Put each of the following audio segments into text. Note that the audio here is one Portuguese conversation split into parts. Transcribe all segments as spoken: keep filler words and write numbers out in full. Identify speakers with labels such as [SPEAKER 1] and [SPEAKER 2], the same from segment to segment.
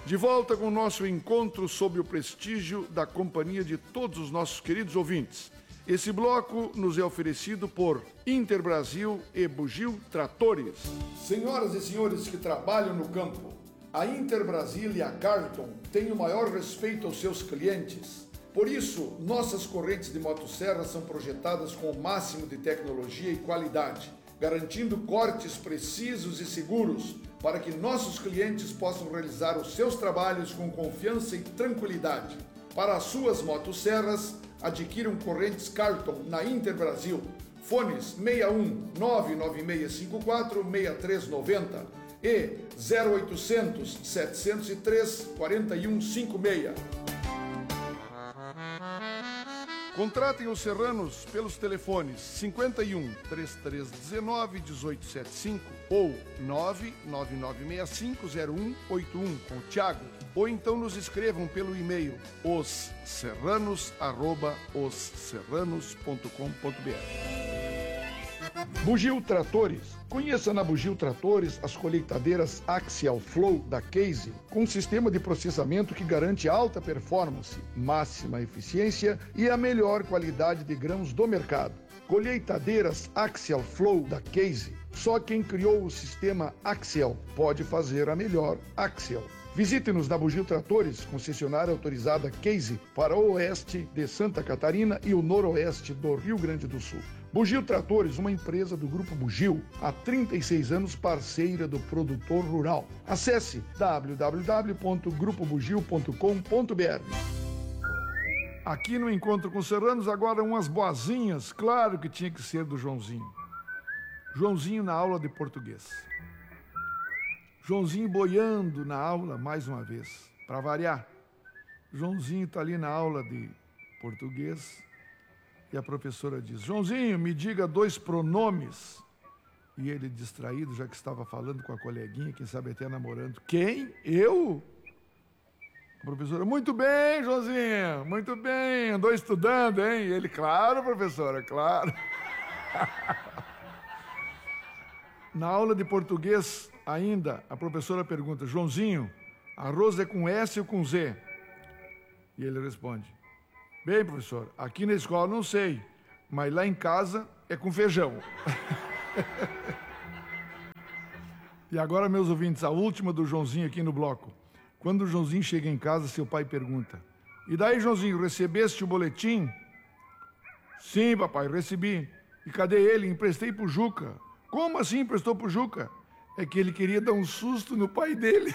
[SPEAKER 1] De volta com o nosso encontro sob o prestígio da companhia de todos os nossos queridos ouvintes. Esse bloco nos é oferecido por Interbrasil e Bugio Tratores. Senhoras e senhores que trabalham no campo, a Interbrasil e a Carlton têm o maior respeito aos seus clientes. Por isso, nossas correntes de motosserra são projetadas com o máximo de tecnologia e qualidade, garantindo cortes precisos e seguros para que nossos clientes possam realizar os seus trabalhos com confiança e tranquilidade. Para as suas motosserras, adquiram correntes Carlton na Interbrasil. Fones seis um nove nove seis cinco quatro seis três nove zero e zero oitocentos, setecentos e três, quarenta e um cinquenta e seis. Contratem os Serranos pelos telefones cinquenta e um, trinta e três dezenove, dezoito setenta e cinco ou nove nove nove seis cinco zero um oito um com o Thiago, ou então nos escrevam pelo e-mail os serranos arroba os serranos ponto com ponto br. Bugio Tratores. Conheça na Bugio Tratores as colheitadeiras Axial Flow da Case, com um sistema de processamento que garante alta performance, máxima eficiência e a melhor qualidade de grãos do mercado. Colheitadeiras Axial Flow da Case. Só quem criou o sistema Axial pode fazer a melhor Axial. Visite-nos na Bugio Tratores, concessionária autorizada Case para o oeste de Santa Catarina e o noroeste do Rio Grande do Sul. Bugio Tratores, uma empresa do Grupo Bugio, há trinta e seis anos parceira do produtor rural. Acesse w w w ponto grupo bugio ponto com ponto br. Aqui no Encontro com Serranos, agora umas boazinhas, claro que tinha que ser do Joãozinho. Joãozinho na aula de português. Joãozinho boiando na aula mais uma vez, para variar. Joãozinho está ali na aula de português e a professora diz: Joãozinho, me diga dois pronomes. E ele, distraído, já que estava falando com a coleguinha, quem sabe até namorando. Quem? Eu? A professora: muito bem, Joãozinho, muito bem, andou estudando, hein? E ele: claro, professora, claro. Na aula de português, ainda, a professora pergunta: Joãozinho, arroz é com S ou com Z? E ele responde: bem, professor, aqui na escola não sei, mas lá em casa é com feijão. E agora, meus ouvintes, a última do Joãozinho aqui no bloco. Quando o Joãozinho chega em casa, seu pai pergunta: e daí, Joãozinho, recebeste o boletim? Sim, papai, recebi. E cadê ele? Emprestei pro Juca. Como assim emprestou pro Juca? É que ele queria dar um susto no pai dele.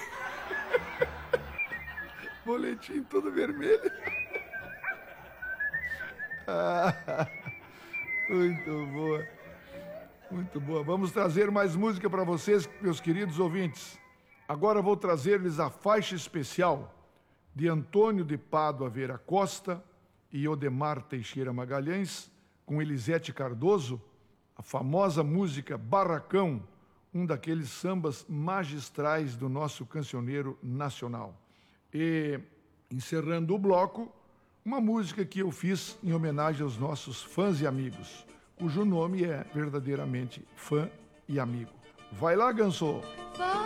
[SPEAKER 1] Boletim todo vermelho. Ah, muito boa. Muito boa. Vamos trazer mais música para vocês, meus queridos ouvintes. Agora vou trazer-lhes a faixa especial de Antônio de Pádua Vera Costa e Odemar Teixeira Magalhães, com Elisete Cardoso, a famosa música Barracão, um daqueles sambas magistrais do nosso cancioneiro nacional. E, encerrando o bloco, uma música que eu fiz em homenagem aos nossos fãs e amigos, cujo nome é verdadeiramente Fã e Amigo. Vai lá, Ganso!
[SPEAKER 2] Fã